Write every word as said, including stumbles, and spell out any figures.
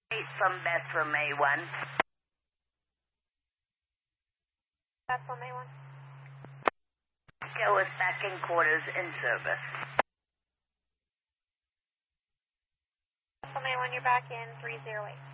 Eight from Bethlehem A one. Bethlehem A one. Go is back in quarters in service. Bethlehem A one, you're back in three zero eight.